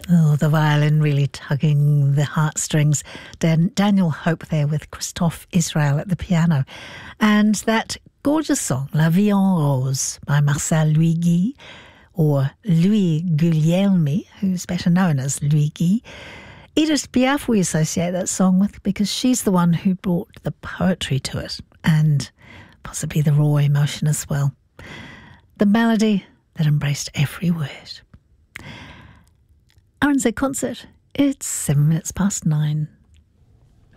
Oh, the violin really tugging the heartstrings. Daniel Hope there with Christophe Israel at the piano. And that gorgeous song, La Vie en Rose, by Marcel Louis-Guy, or Louis Guglielmi, who's better known as Louis-Guy. Edith Piaf we associate that song with because she's the one who brought the poetry to it and possibly the raw emotion as well. The melody that embraced every word. RNZ Concert, it's 9:07.